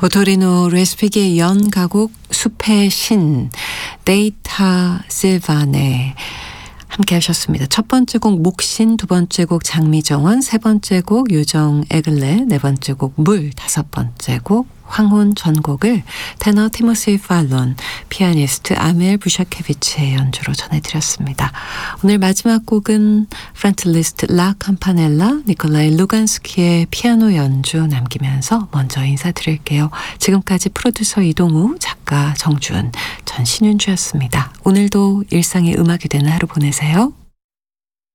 오토리노 레스피기의 연가곡 숲의 신 데이타 실바네 함께 하셨습니다. 첫 번째 곡 목신, 두 번째 곡 장미정원, 세 번째 곡 요정 에글레, 네 번째 곡 물, 다섯 번째 곡 황혼 전곡을 테너 티모시 팔론, 피아니스트 아멜 부샤케비치의 연주로 전해드렸습니다. 오늘 마지막 곡은 프란츠 리스트 라 캠파넬라, 니콜라이 루간스키의 피아노 연주 남기면서 먼저 인사드릴게요. 지금까지 프로듀서 이동우, 작가 정주은, 전 신윤주였습니다. 오늘도 일상의 음악이 되는 하루 보내세요.